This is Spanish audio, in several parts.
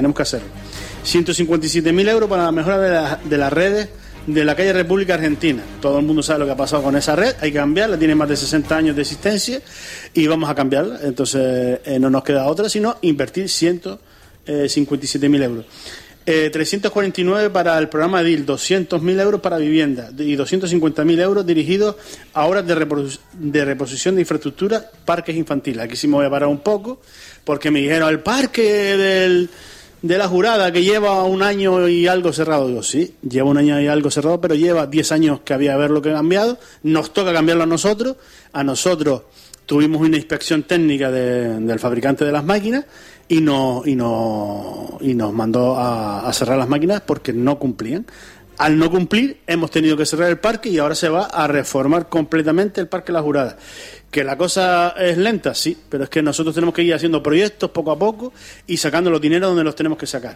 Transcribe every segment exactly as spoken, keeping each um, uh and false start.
tenemos que hacerlo. ciento cincuenta y siete mil euros para la mejora de, la, de las redes de la calle República Argentina. Todo el mundo sabe lo que ha pasado con esa red, hay que cambiarla, tiene más de sesenta años de existencia y vamos a cambiarla. Entonces eh, no nos queda otra sino invertir ciento cincuenta y siete mil euros. Eh, trescientos cuarenta y nueve para el programa D I L, doscientos mil euros para vivienda y doscientos cincuenta mil euros dirigidos a obras de, reposi- de reposición de infraestructura, parques infantiles. Aquí sí me voy a parar un poco porque me dijeron el parque del, de la Jurada que lleva un año y algo cerrado. Digo, sí, lleva un año y algo cerrado, pero lleva diez años que había que ver lo que ha cambiado. Nos toca cambiarlo a nosotros. A nosotros tuvimos una inspección técnica de, del fabricante de las máquinas y nos, y nos, y nos mandó a, a cerrar las máquinas porque no cumplían. Al no cumplir, hemos tenido que cerrar el parque y ahora se va a reformar completamente el Parque La Jurada. ¿Que la cosa es lenta? Sí, pero es que nosotros tenemos que ir haciendo proyectos poco a poco y sacando los dineros donde los tenemos que sacar.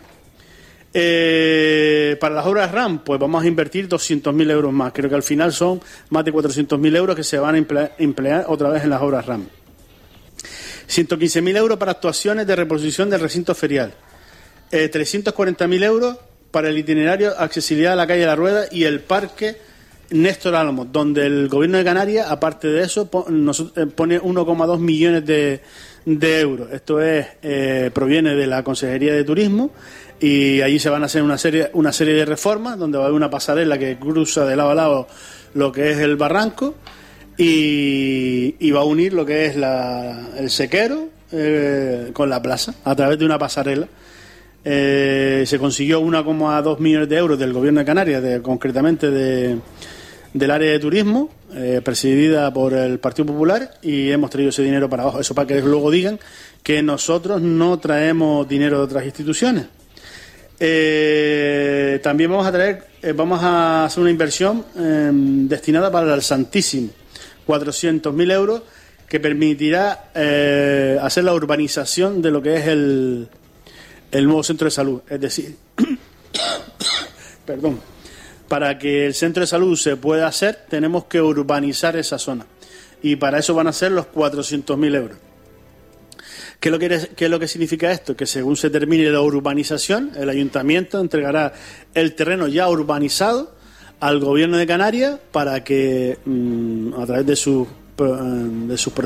Eh, para las obras RAM, pues vamos a invertir doscientos mil euros más. Creo que al final son más de cuatrocientos mil euros que se van a emplear, emplear otra vez en las obras RAM. ciento quince mil euros para actuaciones de reposición del recinto ferial. Eh, trescientos cuarenta mil euros para el itinerario accesibilidad a la calle La Rueda y el parque Néstor Álamos, donde el Gobierno de Canarias, aparte de eso, pone uno coma dos millones de, de euros. Esto es eh, proviene de la Consejería de Turismo y allí se van a hacer una serie, una serie de reformas, donde va a haber una pasarela que cruza de lado a lado lo que es el barranco y, y va a unir lo que es la, el sequero eh, con la plaza a través de una pasarela. Eh, se consiguió uno coma dos millones de euros del Gobierno de Canarias, de, concretamente de, del área de turismo, eh, presidida por el Partido Popular, y hemos traído ese dinero para abajo. Eso para que luego digan que nosotros no traemos dinero de otras instituciones. Eh, también vamos a traer, eh, vamos a hacer una inversión eh, destinada para el Santísimo, cuatrocientos mil euros, que permitirá eh, hacer la urbanización de lo que es el el nuevo centro de salud, es decir, perdón, para que el centro de salud se pueda hacer tenemos que urbanizar esa zona y para eso van a ser los cuatrocientos mil euros. ¿Qué es, lo que, ¿Qué es lo que significa esto? Que según se termine la urbanización, el ayuntamiento entregará el terreno ya urbanizado al Gobierno de Canarias para que mmm, a través de sus de sus,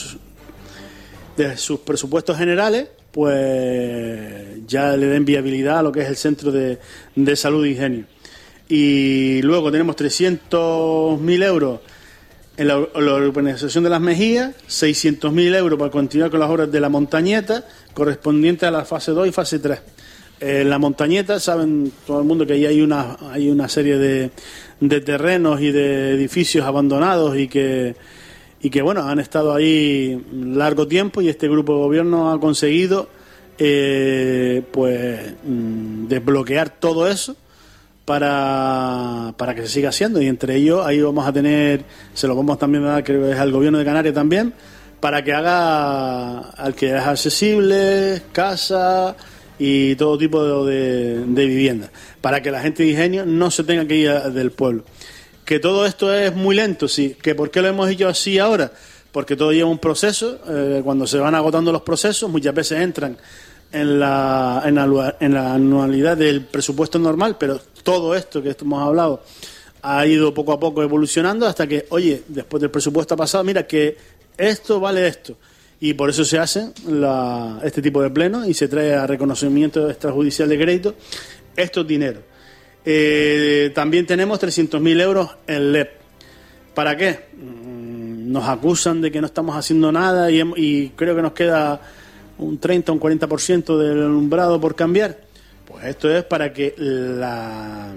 de sus presupuestos generales pues ya le den viabilidad a lo que es el centro de, de salud de Ingenio. Y luego tenemos trescientos mil euros en la, la urbanización de las Mejías, seiscientos mil euros para continuar con las obras de la Montañeta, correspondientes a la fase dos y fase tres. En la Montañeta, saben todo el mundo que ahí hay una, hay una serie de, de terrenos y de edificios abandonados y que y que bueno, han estado ahí largo tiempo y este grupo de gobierno ha conseguido eh, pues mm, desbloquear todo eso para, para que se siga haciendo y entre ellos ahí vamos a tener, se lo vamos también a dar, creo que es al Gobierno de Canarias también, para que haga alquileres accesibles, casas y todo tipo de, de, de viviendas, para que la gente de Ingenio no se tenga que ir a, del pueblo. Que todo esto es muy lento, sí. ¿Que por qué lo hemos hecho así ahora? Porque todo lleva un proceso. Eh, cuando se van agotando los procesos, muchas veces entran en la, en, la, en la anualidad del presupuesto normal, pero todo esto que hemos hablado ha ido poco a poco evolucionando hasta que, oye, después del presupuesto pasado, mira que esto vale esto. Y por eso se hacen la, este tipo de plenos y se trae a reconocimiento extrajudicial de crédito estos dineros. Eh, también tenemos trescientos mil euros en L E P. ¿Para qué? Nos acusan de que no estamos haciendo nada y, y creo que nos queda un treinta o un cuarenta por ciento del alumbrado por cambiar. Pues esto es para que la,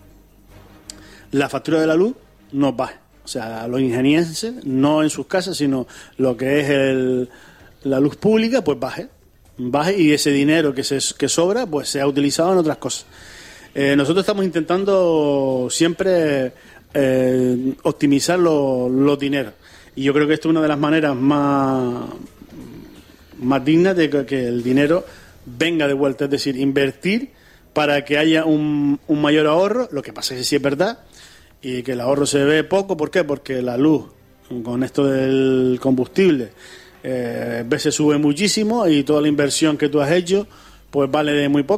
la factura de la luz nos baje. O sea, los ingenienses, no en sus casas, sino lo que es el, la luz pública, pues baje. Baje y ese dinero que, se, que sobra, pues sea utilizado en otras cosas. Eh, nosotros estamos intentando siempre eh, optimizar los, los dineros y yo creo que esto es una de las maneras más, más dignas de que, que el dinero venga de vuelta, es decir, invertir para que haya un, un mayor ahorro. Lo que pasa es que sí es verdad y que el ahorro se ve poco. ¿Por qué? Porque la luz, con esto del combustible, eh, a veces sube muchísimo y toda la inversión que tú has hecho pues vale de muy poco.